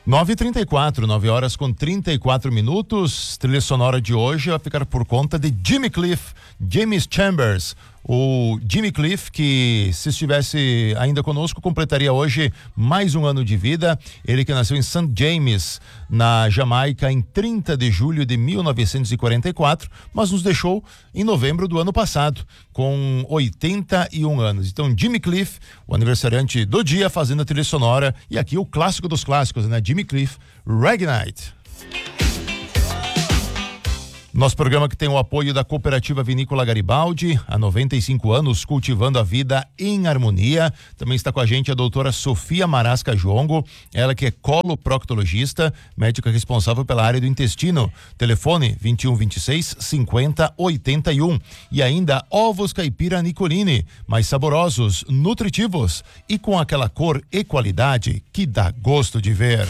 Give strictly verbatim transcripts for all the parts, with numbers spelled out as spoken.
nove e trinta e quatro, nove horas com trinta e quatro minutos. Trilha sonora de hoje vai ficar por conta de Jimmy Cliff, James Chambers. O Jimmy Cliff, que se estivesse ainda conosco, completaria hoje mais um ano de vida. Ele que nasceu em Saint James, na Jamaica, em trinta de julho de mil novecentos e quarenta e quatro, mas nos deixou em novembro do ano passado, com oitenta e um anos. Então, Jimmy Cliff, o aniversariante do dia, fazendo a trilha sonora. E aqui o clássico dos clássicos, né? Jimmy Cliff, Reggae Night. Nosso programa que tem o apoio da Cooperativa Vinícola Garibaldi, há noventa e cinco anos, cultivando a vida em harmonia. Também está com a gente a doutora Sofia Marasca Jongo, ela que é coloproctologista, médica responsável pela área do intestino. Telefone vinte e um, vinte e seis, cinquenta, oitenta e um. E ainda ovos caipira Nicolini, mais saborosos, nutritivos e com aquela cor e qualidade que dá gosto de ver.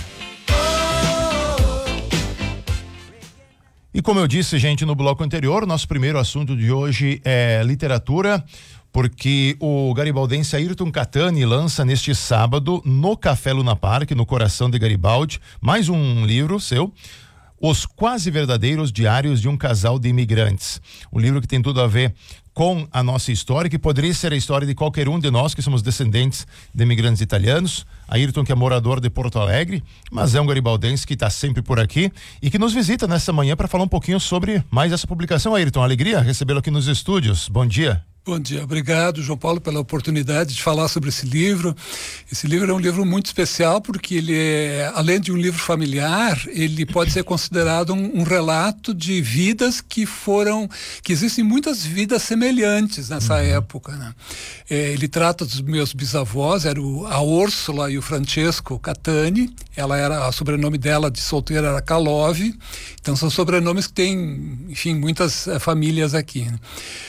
E como eu disse, gente, no bloco anterior, nosso primeiro assunto de hoje é literatura, porque o garibaldense Ayrton Catani lança neste sábado, no Café Luna Park, no coração de Garibaldi, mais um livro seu, Os Quase Verdadeiros Diários de um Casal de Imigrantes. Um livro que tem tudo a ver com a nossa história, que poderia ser a história de qualquer um de nós que somos descendentes de imigrantes italianos. Ayrton, que é morador de Porto Alegre, mas é um garibaldense que está sempre por aqui e que nos visita nessa manhã para falar um pouquinho sobre mais essa publicação. Ayrton, alegria recebê-lo aqui nos estúdios. Bom dia. Bom dia, obrigado, João Paulo, pela oportunidade de falar sobre esse livro. Esse livro é um livro muito especial porque ele é, além de um livro familiar, ele pode ser considerado um, um relato de vidas que foram, que existem muitas vidas semelhantes nessa uhum. época, né? É, ele trata dos meus bisavós, era o, a Úrsula e o Francesco Catani. Ela era, o sobrenome dela de solteira era Kalov. Então são sobrenomes que têm, enfim, muitas uh, famílias aqui, né?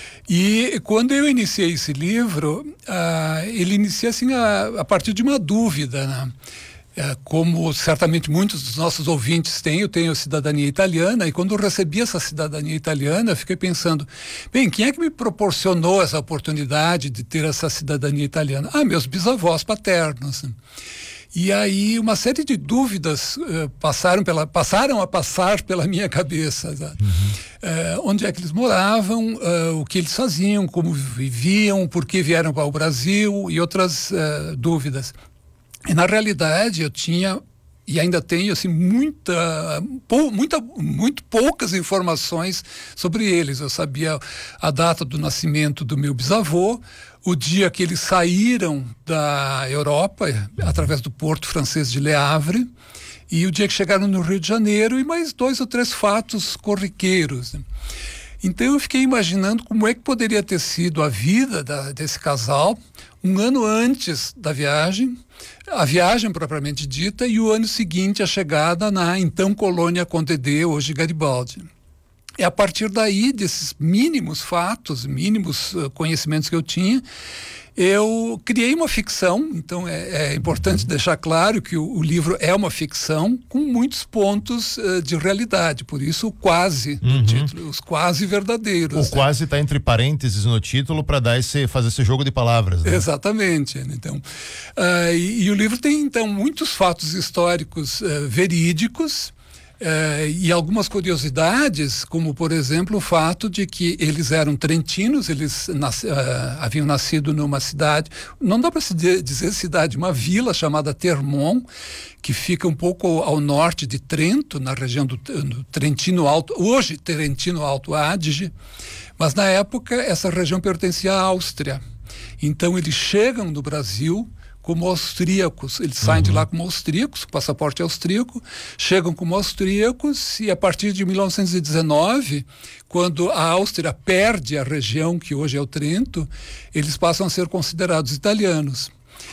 E quando eu iniciei esse livro, ah, ele inicia assim a, a partir de uma dúvida, né? É, como certamente muitos dos nossos ouvintes têm, eu tenho cidadania italiana, e quando eu recebi essa cidadania italiana, eu fiquei pensando, bem, quem é que me proporcionou essa oportunidade de ter essa cidadania italiana? Ah, meus bisavós paternos. E aí uma série de dúvidas uh, passaram, pela, passaram a passar pela minha cabeça. Uhum. Uh, onde é que eles moravam, uh, o que eles faziam, como viviam, por que vieram para o Brasil e outras uh, dúvidas. E na realidade eu tinha e ainda tenho assim muita, pou, muita, muito poucas informações sobre eles. Eu sabia a data do nascimento do meu bisavô, o dia que eles saíram da Europa através do porto francês de Le Havre e o dia que chegaram no Rio de Janeiro, e mais dois ou três fatos corriqueiros. Então eu fiquei imaginando como é que poderia ter sido a vida da, desse casal um ano antes da viagem, a viagem propriamente dita, e o ano seguinte a chegada na então colônia Conde D, hoje Garibaldi. É a partir daí, desses mínimos fatos, mínimos uh, conhecimentos que eu tinha, eu criei uma ficção. Então é, é importante deixar claro que o, o livro é uma ficção com muitos pontos uh, de realidade, por isso o quase uhum. no título, os quase verdadeiros. O né? quase está entre parênteses no título para dar esse, fazer esse jogo de palavras. Né? Exatamente. Então, uh, e, e o livro tem então muitos fatos históricos uh, verídicos. Uh, e algumas curiosidades, como por exemplo o fato de que eles eram trentinos, eles nas, uh, haviam nascido numa cidade, não dá para se dizer cidade, uma vila chamada Termon, que fica um pouco ao norte de Trento, na região do, do Trentino Alto, hoje Trentino Alto Adige, mas na época essa região pertencia à Áustria. Então eles chegam no Brasil como austríacos, eles saem uhum. de lá como austríacos, passaporte austríaco, chegam como austríacos, e a partir de mil novecentos e dezenove, quando a Áustria perde a região que hoje é o Trento, eles passam a ser considerados italianos.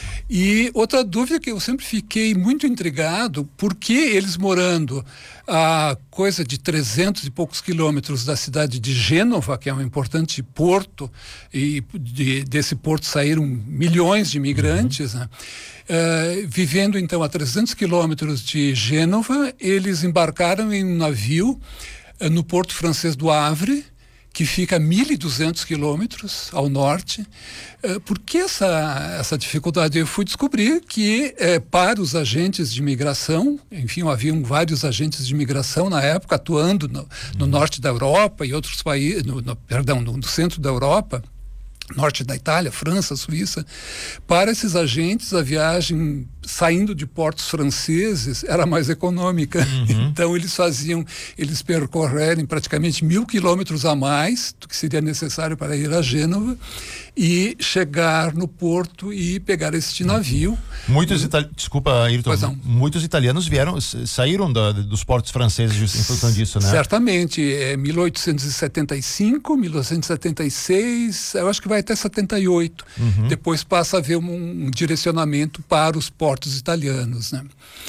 E outra dúvida que eu sempre fiquei muito intrigado, por que eles morando a coisa de trezentos e poucos quilômetros da cidade de Gênova, que é um importante porto, e de, desse porto saíram milhões de imigrantes, uhum. né? Uh, vivendo então a trezentos quilômetros de Gênova, eles embarcaram em um navio uh, no porto francês do Havre, que fica a mil e duzentos quilômetros ao norte. Uh, por que essa, essa dificuldade? Eu fui descobrir que uh, para os agentes de imigração, enfim, haviam vários agentes de imigração na época atuando no, no norte da Europa e outros países, no, no, perdão, no, no centro da Europa, norte da Itália, França, Suíça. Para esses agentes, a viagem saindo de portos franceses era mais econômica. Uhum. Então eles faziam, eles percorrerem praticamente mil quilômetros a mais do que seria necessário para ir a Gênova e chegar no porto e pegar este navio. Muitos itali... Desculpa, Ayrton, muitos italianos vieram, saíram da, dos portos franceses em função disso, né? Certamente, é mil oitocentos e setenta e cinco, mil oitocentos e setenta e seis, eu acho que vai até setenta e oito. Uhum. Depois passa a haver um, um direcionamento para os portos italianos, né?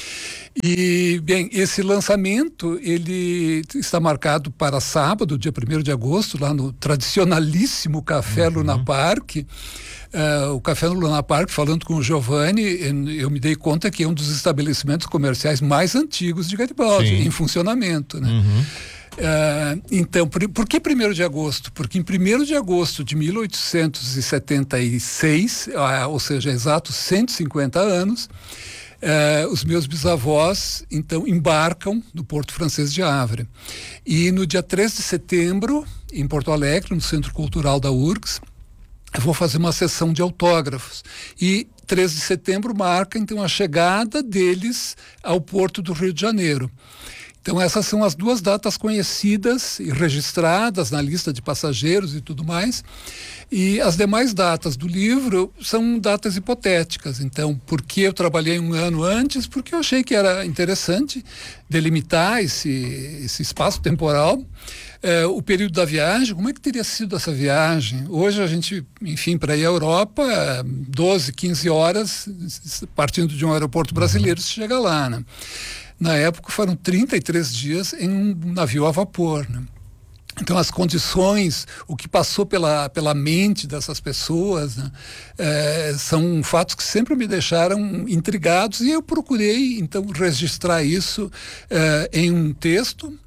E, bem, esse lançamento, ele está marcado para sábado, dia primeiro de agosto, lá no tradicionalíssimo Café uhum. Luna Park. Uh, o Café no Luna Park, falando com o Giovanni, eu me dei conta que é um dos estabelecimentos comerciais mais antigos de Garibaldi, Sim. em funcionamento, né? Uhum. Uh, então, por, por que primeiro de agosto? Porque em primeiro de agosto de mil oitocentos e setenta e seis, uh, ou seja, exatos cento e cinquenta anos, Uh, os meus bisavós, então, embarcam no Porto Francês de Havre. E no dia três de setembro, em Porto Alegre, no Centro Cultural da U R G S, eu vou fazer uma sessão de autógrafos. E três de setembro marca, então, a chegada deles ao Porto do Rio de Janeiro. Então, essas são as duas datas conhecidas e registradas na lista de passageiros e tudo mais. E as demais datas do livro são datas hipotéticas. Então, por que eu trabalhei um ano antes? Porque eu achei que era interessante delimitar esse, esse espaço temporal. É, o período da viagem, como é que teria sido essa viagem? Hoje a gente, enfim, para ir à Europa, doze, quinze horas, partindo de um aeroporto brasileiro, se chega lá, né? Na época foram trinta e três dias em um navio a vapor, né? Então as condições, o que passou pela, pela mente dessas pessoas, né, é, são fatos que sempre me deixaram intrigados e eu procurei então registrar isso é, em um texto.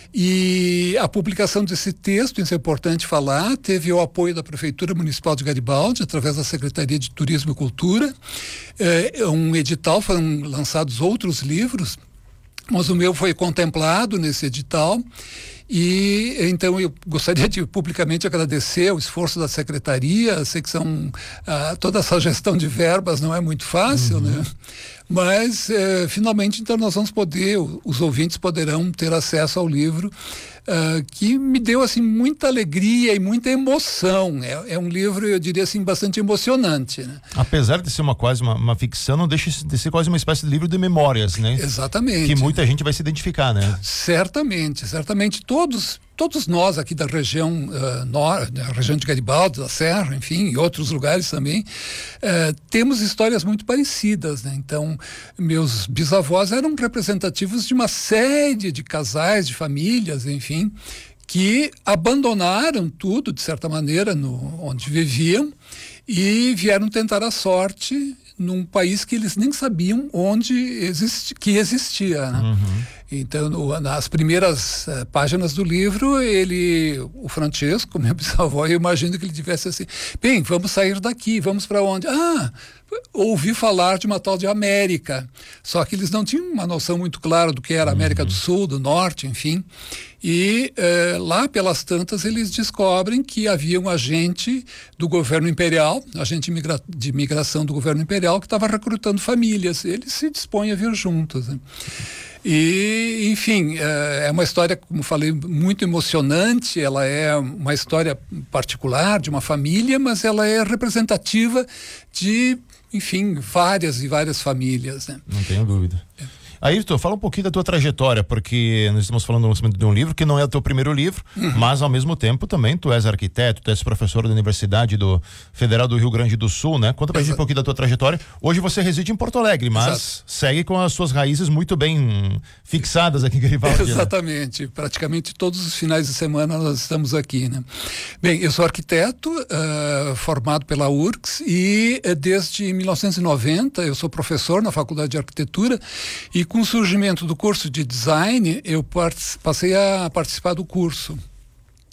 E a publicação desse texto, isso é importante falar, teve o apoio da Prefeitura Municipal de Garibaldi, através da Secretaria de Turismo e Cultura. É, um edital, foram lançados outros livros, mas o meu foi contemplado nesse edital. E então eu gostaria de publicamente agradecer o esforço da secretaria. Sei que são ah, toda essa gestão de verbas não é muito fácil, uhum. né? Mas eh, finalmente então nós vamos poder, os ouvintes poderão ter acesso ao livro, uh, que me deu assim muita alegria e muita emoção. É, é um livro, eu diria assim, bastante emocionante, né? Apesar de ser uma quase uma, uma ficção, não deixa de ser quase uma espécie de livro de memórias, né? Exatamente. Que muita gente vai se identificar, né? Certamente, certamente todos Todos nós aqui da região uh, norte, da região de Garibaldi, da Serra, enfim, e outros lugares também, uh, temos histórias muito parecidas, né? Então, meus bisavós eram representativos de uma série de casais, de famílias, enfim, que abandonaram tudo, de certa maneira, no, onde viviam, e vieram tentar a sorte num país que eles nem sabiam onde existi, que existia, né? Uhum. Então, no, nas primeiras uh, páginas do livro, ele, o Francesco, meu bisavó, eu imagino que ele tivesse assim, bem, vamos sair daqui, vamos para onde? Ah, ouvi falar de uma tal de América, só que eles não tinham uma noção muito clara do que era a América uhum. do Sul, do Norte, enfim, e uh, lá pelas tantas eles descobrem que havia um agente do governo imperial, agente imigra- de imigração do governo imperial, que estava recrutando famílias. Eles se dispõem a vir juntos, né? E, enfim, é uma história, como falei, muito emocionante. Ela é uma história particular de uma família, mas ela é representativa de, enfim, várias e várias famílias, né? Não tenho dúvida. É. Ayrton, fala um pouquinho da tua trajetória, porque nós estamos falando do lançamento de um livro que não é o teu primeiro livro, uhum. mas ao mesmo tempo também tu és arquiteto, tu és professor da Universidade do Federal do Rio Grande do Sul, né? Conta pra Exato. gente um pouquinho da tua trajetória. Hoje você reside em Porto Alegre, mas Exato. segue com as suas raízes muito bem fixadas aqui em Garibaldi. Exatamente, né? Praticamente todos os finais de semana nós estamos aqui, né? Bem, eu sou arquiteto, uh, formado pela U R G S e uh, desde mil novecentos e noventa eu sou professor na Faculdade de Arquitetura e com o surgimento do curso de design, eu passei a participar do curso.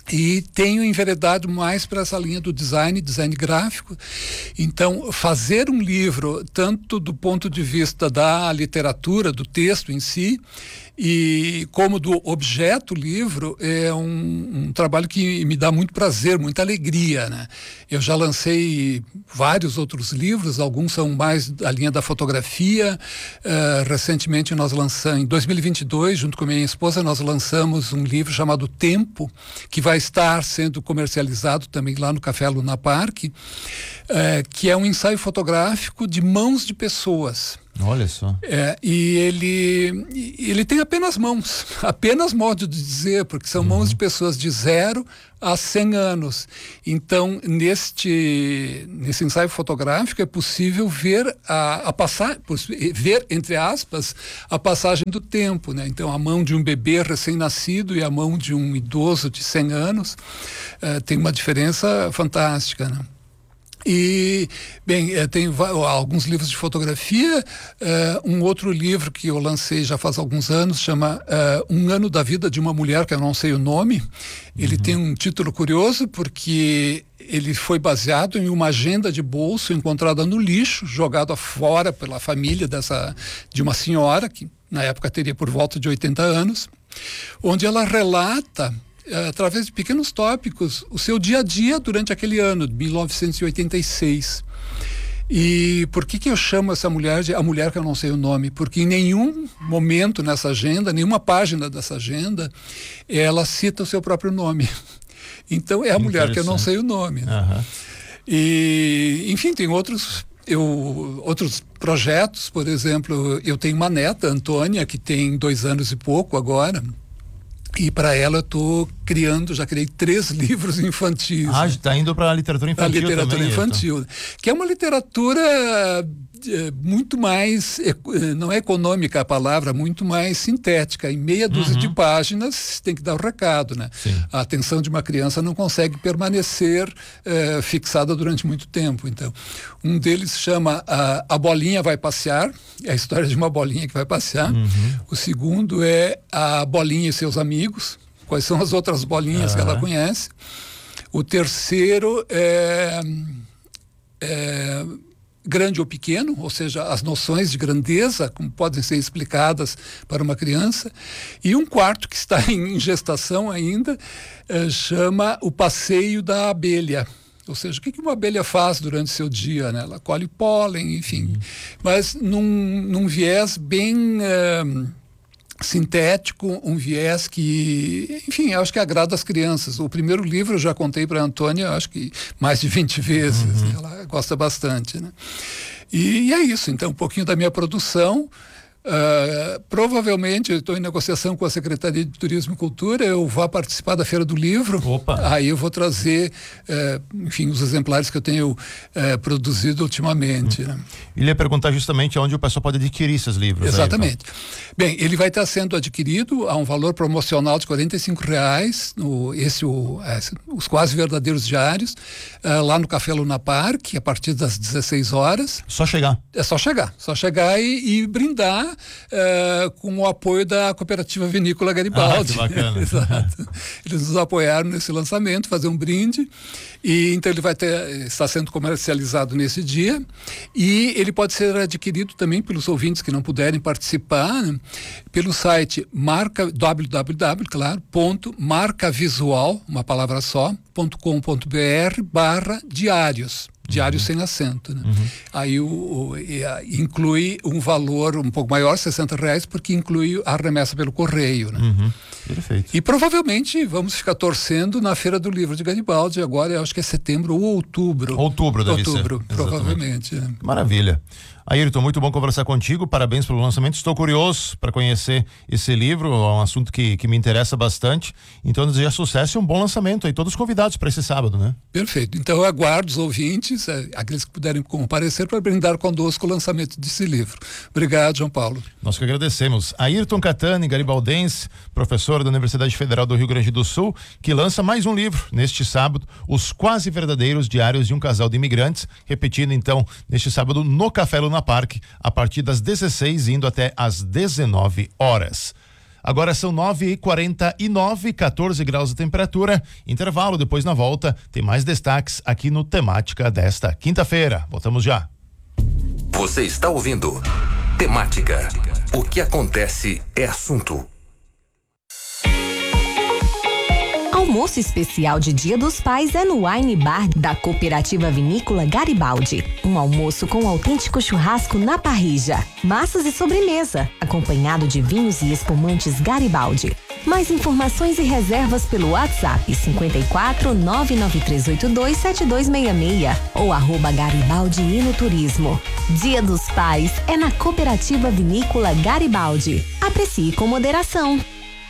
E tenho enveredado mais para essa linha do design, design gráfico. Então, fazer um livro, tanto do ponto de vista da literatura, do texto em si, e como do objeto livro, é um, um trabalho que me dá muito prazer, muita alegria, né? Eu já lancei vários outros livros, alguns são mais da linha da fotografia. Uh, recentemente nós lançamos, em dois mil e vinte e dois, junto com a minha esposa, nós lançamos um livro chamado Tempo, que vai estar sendo comercializado também lá no Café Luna Park, uh, que é um ensaio fotográfico de mãos de pessoas. Olha só. É, e ele, ele tem apenas mãos, apenas modo de dizer, porque são uhum. mãos de pessoas de zero a cem anos. Então, neste, nesse ensaio fotográfico é possível ver a, a passar, ver, entre aspas, a passagem do tempo, né? Então, a mão de um bebê recém-nascido e a mão de um idoso de cem anos uh, tem uma diferença fantástica, né? E, bem, tem alguns livros de fotografia, uh, um outro livro que eu lancei já faz alguns anos, chama uh, Um Ano da Vida de uma Mulher, que eu não sei o nome. Ele uhum. tem um título curioso, porque ele foi baseado em uma agenda de bolso encontrada no lixo, jogada fora pela família dessa, de uma senhora, que na época teria por volta de oitenta anos, onde ela relata, através de pequenos tópicos, o seu dia a dia durante aquele ano de mil novecentos e oitenta e seis. E por que que eu chamo essa mulher de a mulher que eu não sei o nome? Porque em nenhum momento nessa agenda, nenhuma página dessa agenda, ela cita o seu próprio nome. Então é a mulher que eu não sei o nome. Uhum. E, enfim, tem outros Eu, outros projetos, por exemplo, eu tenho uma neta, Antônia, que tem dois anos e pouco agora. E para ela eu estou criando, já criei três livros infantis. Ah, está né? indo para a literatura infantil também. A literatura também, infantil, então. Que é uma literatura é, muito mais, não é econômica a palavra, muito mais sintética. Em meia dúzia uhum. de páginas tem que dar o recado, né? Sim. A atenção de uma criança não consegue permanecer é, fixada durante muito tempo. Então, um deles chama a, a Bolinha Vai Passear, é a história de uma bolinha que vai passear. Uhum. O segundo é A Bolinha e Seus Amigos, quais são as outras bolinhas uhum. que ela conhece. O terceiro é, é Grande ou Pequeno, ou seja, as noções de grandeza, como podem ser explicadas para uma criança. E um quarto, que está em gestação ainda, é, chama O Passeio da Abelha. Ou seja, o que uma abelha faz durante seu dia, né? Ela colhe pólen, enfim. Uhum. Mas num, num viés bem uh, sintético, um viés que, enfim, acho que agrada as crianças. O primeiro livro eu já contei para a Antônia, acho que mais de vinte vezes. Uhum. Ela gosta bastante, né? E, e é isso, então, um pouquinho da minha produção. Uh, provavelmente, eu estou em negociação com a Secretaria de Turismo e Cultura, eu vou participar da Feira do Livro. Opa. Aí eu vou trazer, uh, enfim, os exemplares que eu tenho uh, produzido ultimamente. Hum. Né? Ele ia perguntar justamente onde o pessoal pode adquirir esses livros. Exatamente. Aí, então. Bem, ele vai estar sendo adquirido a um valor promocional de quarenta e cinco reais, no, esse, o, esse, os quase verdadeiros diários, uh, lá no Café Luna Park, a partir das dezesseis horas. Só chegar. É só chegar, só chegar e, e brindar Uh, com o apoio da Cooperativa Vinícola Garibaldi. Ah, que bacana. Exato. Eles nos apoiaram nesse lançamento, fazer um brinde, e então ele vai ter, está sendo comercializado nesse dia, e ele pode ser adquirido também pelos ouvintes que não puderem participar, né, pelo site marca, www, claro, ponto, marcavisual, uma palavra só, ponto com ponto br barra diários. Diário uhum. sem acento, né? Uhum. Aí o, o, e, a, inclui um valor um pouco maior, sessenta reais, porque inclui a remessa pelo correio, né? Uhum. Perfeito. E provavelmente vamos ficar torcendo na Feira do Livro de Garibaldi, agora eu acho que é setembro ou outubro. Outubro deve outubro, ser. Provavelmente. Né? Maravilha. Ayrton, muito bom conversar contigo, parabéns pelo lançamento, estou curioso para conhecer esse livro, é um assunto que, que me interessa bastante, então desejo sucesso e um bom lançamento aí, todos convidados para esse sábado, né? Perfeito, então eu aguardo os ouvintes, é, aqueles que puderem comparecer para brindar conosco o lançamento desse livro. Obrigado, João Paulo. Nós que agradecemos. Ayrton Catani, garibaldense, professor da Universidade Federal do Rio Grande do Sul, que lança mais um livro neste sábado, Os Quase Verdadeiros Diários de um Casal de Imigrantes, repetindo então neste sábado no Café Luna Park, a partir das dezesseis indo até às dezenove horas. Agora são nove e quarenta e nove, quatorze graus de temperatura. Intervalo, depois na volta tem mais destaques aqui no Temática desta quinta-feira. Voltamos já. Você está ouvindo Temática. O que acontece é assunto. Almoço especial de Dia dos Pais é no Wine Bar da Cooperativa Vinícola Garibaldi. Um almoço com autêntico churrasco na parrilla, massas e sobremesa, acompanhado de vinhos e espumantes Garibaldi. Mais informações e reservas pelo WhatsApp cinquenta e quatro, nove nove três oito dois, sete dois seis seis ou arroba Garibaldi Inoturismo. Dia dos Pais é na Cooperativa Vinícola Garibaldi. Aprecie com moderação.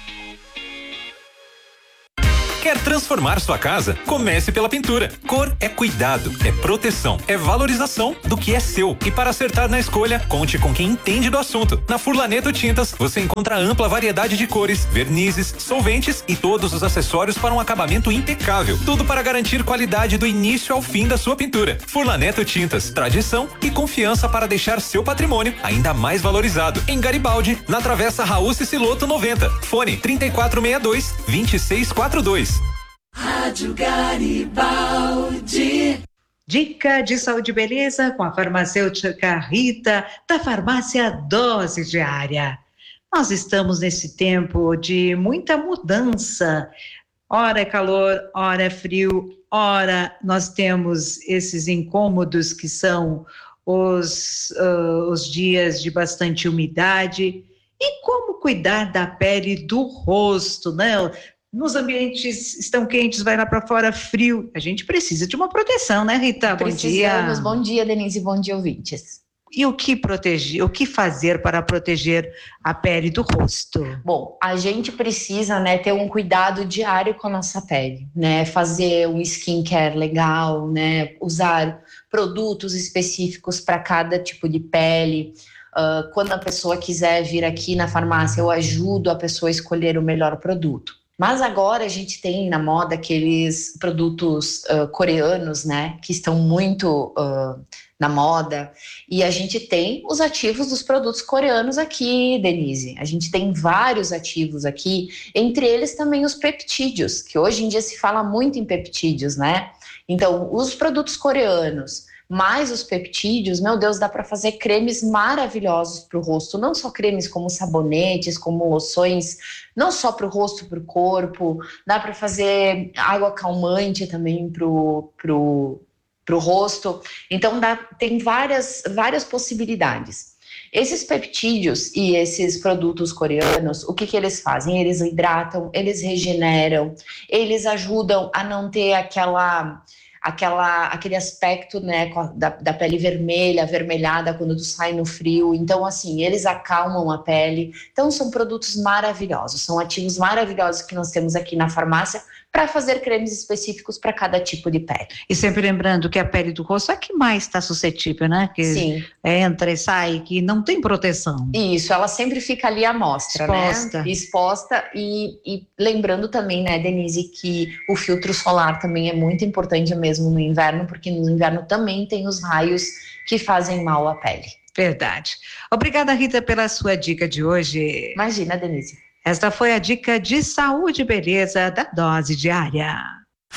Quer transformar sua casa? Comece pela pintura. Cor é cuidado, é proteção, é valorização do que é seu. E para acertar na escolha, conte com quem entende do assunto. Na Furlaneto Tintas, você encontra ampla variedade de cores, vernizes, solventes e todos os acessórios para um acabamento impecável. Tudo para garantir qualidade do início ao fim da sua pintura. Furlaneto Tintas, tradição e confiança para deixar seu patrimônio ainda mais valorizado. Em Garibaldi, na Travessa Raul Ciciloto noventa. Fone trinta e quatro sessenta e dois, vinte e seis quarenta e dois. Rádio Garibaldi. Dica de saúde e beleza com a farmacêutica Rita, da farmácia Dose Diária. Nós estamos nesse tempo de muita mudança. Ora é calor, ora é frio, ora nós temos esses incômodos que são os, uh, os dias de bastante umidade. E como cuidar da pele do rosto, né? Nos ambientes estão quentes, vai lá para fora frio. A gente precisa de uma proteção, né, Rita? Bom dia. Bom dia, Denise. Bom dia, ouvintes. E o que proteger, o que fazer para proteger a pele do rosto? Bom, a gente precisa, né, ter um cuidado diário com a nossa pele, né? Fazer um skincare legal, né? Usar produtos específicos para cada tipo de pele. Uh, quando a pessoa quiser vir aqui na farmácia, eu ajudo a pessoa a escolher o melhor produto. Mas agora a gente tem na moda aqueles produtos uh, coreanos, né, que estão muito uh, na moda, e a gente tem os ativos dos produtos coreanos aqui, Denise. A gente tem vários ativos aqui, entre eles também os peptídeos, que hoje em dia se fala muito em peptídeos, né? Então, os produtos coreanos mais os peptídeos, meu Deus, dá para fazer cremes maravilhosos para o rosto, não só cremes como sabonetes, como loções, não só para o rosto, para o corpo, dá para fazer água calmante também para o pro, pro rosto, então dá, tem várias, várias possibilidades. Esses peptídeos e esses produtos coreanos, o que que eles fazem? Eles hidratam, eles regeneram, eles ajudam a não ter aquela... Aquela, aquele aspecto, né, da, da pele vermelha, avermelhada quando tu sai no frio. Então, assim, eles acalmam a pele. Então, são produtos maravilhosos, são ativos maravilhosos que nós temos aqui na farmácia para fazer cremes específicos para cada tipo de pele. E sempre lembrando que a pele do rosto é a que mais está suscetível, né? Que Sim. Entra e sai, que não tem proteção. Isso, ela sempre fica ali à mostra, exposta. né? Exposta. E, e lembrando também, né, Denise, que o filtro solar também é muito importante mesmo no inverno, porque no inverno também tem os raios que fazem mal à pele. Verdade. Obrigada, Rita, pela sua dica de hoje. Imagina, Denise. Esta foi a dica de saúde e beleza da Dose Diária.